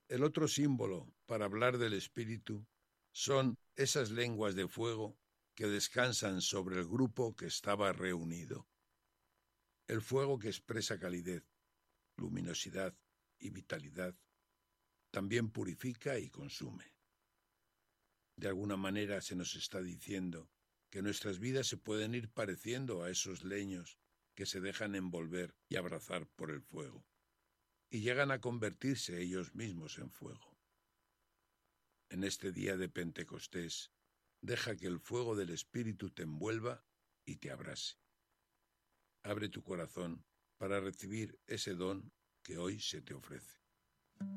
El otro símbolo para hablar del Espíritu son esas lenguas de fuego que descansan sobre el grupo que estaba reunido. El fuego que expresa calidez, luminosidad y vitalidad también purifica y consume. De alguna manera se nos está diciendo que nuestras vidas se pueden ir pareciendo a esos leños que se dejan envolver y abrazar por el fuego, y llegan a convertirse ellos mismos en fuego. En este día de Pentecostés, deja que el fuego del Espíritu te envuelva y te abrase. Abre tu corazón para recibir ese don que hoy se te ofrece.